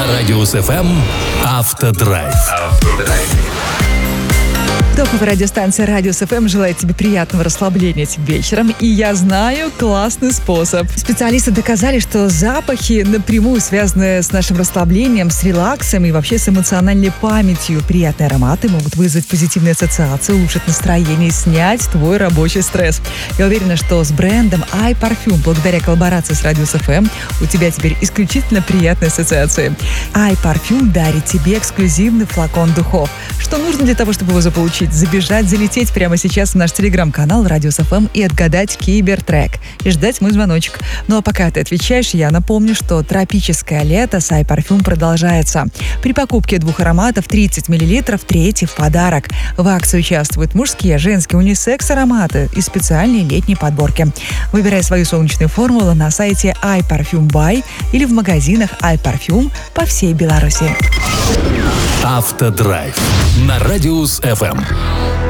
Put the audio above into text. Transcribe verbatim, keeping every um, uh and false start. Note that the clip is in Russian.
На Радиус эф эм «Автодрайв». Топовая радиостанция Радиус эф эм желает тебе приятного расслабления этим вечером. И я знаю классный способ. Специалисты доказали, что запахи напрямую связаны с нашим расслаблением, с релаксом и вообще с эмоциональной памятью. Приятные ароматы могут вызвать позитивные ассоциации, улучшить настроение и снять твой рабочий стресс. Я уверена, что с брендом iParfum, благодаря коллаборации с Радиус эф эм, у тебя теперь исключительно приятные ассоциации. iParfum дарит тебе эксклюзивный флакон духов. Что нужно для того, чтобы его заполучить? Забежать, залететь прямо сейчас в наш телеграм-канал Радиус эф эм и отгадать кибертрек. И ждать мой звоночек. Ну а пока ты отвечаешь, я напомню, что тропическое лето с iParfum продолжается. При покупке двух ароматов тридцать миллилитров, третий в подарок. В акции участвуют мужские, женские, унисекс-ароматы и специальные летние подборки. Выбирай свою солнечную формулу на сайте iParfum Buy или в магазинах iParfum по всей Беларуси. Автодрайв на Радиус эф эм.